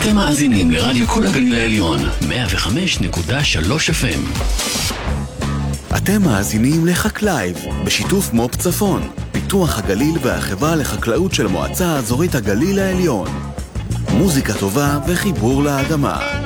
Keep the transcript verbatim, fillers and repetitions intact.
אתם מאזינים לרדיו כל הגליל העליון, מאה וחמש נקודה שלוש אף אם. אתם מאזינים לחקלייב, בשיתוף מופ צפון, פיתוח הגליל והחברה לחקלאות של מועצה האזורית הגליל העליון. מוזיקה טובה וחיבור לאדמה.